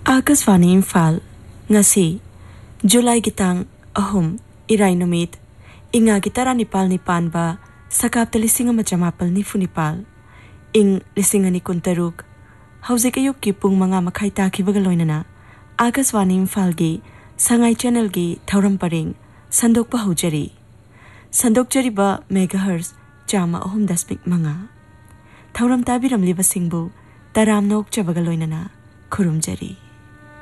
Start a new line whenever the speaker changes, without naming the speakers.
Akashvani Imphal ngasi July gitang ahum irai numit inga gitara nipal nipanba sakapta lising ama chamapal nifunipal ing lising ani kuntaruk haujik ayuk ki pung manga makhai takhibaga loinana Akashvani Imphal gi sangai channel gi thauram paring sandokpa haujari sandokjariba megahertz chama ahum dasmik manga thauram tabiram liba singbu taram nok chabaga loinana khurumjari